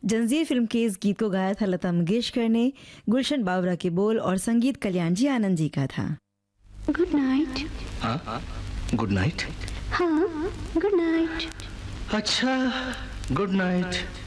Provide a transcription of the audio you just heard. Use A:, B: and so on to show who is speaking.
A: जंजीर फिल्म के इस गीत को गाया था लता मंगेशकर ने। गुलशन बावरा के बोल और संगीत कल्याण जी आनंद जी का था।
B: Good night.
C: हाँ, गुड नाइट।
B: हाँ, गुड नाइट।
C: अच्छा, गुड नाइट।